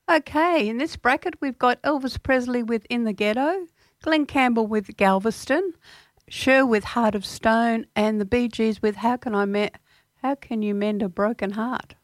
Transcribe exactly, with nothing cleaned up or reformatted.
Okay, in this bracket we've got Elvis Presley with In the Ghetto, Glenn Campbell with Galveston, Cher with Heart of Stone, and the Bee Gees with How Can I Me- How Can You Mend a Broken Heart?